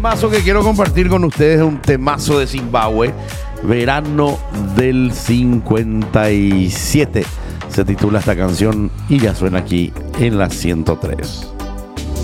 Temazo que quiero compartir con ustedes es un temazo de Zimbabue, verano del 57. Se titula esta canción y ya suena aquí en la 103.